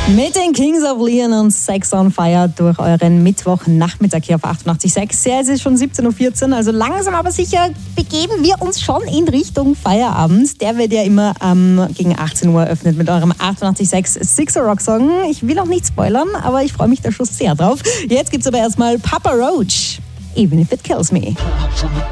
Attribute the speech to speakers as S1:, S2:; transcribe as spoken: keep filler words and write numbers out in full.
S1: Mit den Kings of Leon und Sex on Fire durch euren Mittwochnachmittag hier auf achtundachtzig Komma sechs. Ja, es ist schon siebzehn Uhr vierzehn, also langsam aber sicher begeben wir uns schon in Richtung Feierabend. Der wird ja immer ähm, gegen achtzehn Uhr eröffnet mit eurem achtundachtzig Komma sechs Sixer Rock Song. Ich will auch nicht spoilern, aber ich freue mich da schon sehr drauf. Jetzt gibt's aber erstmal Papa Roach, Even If It Kills Me.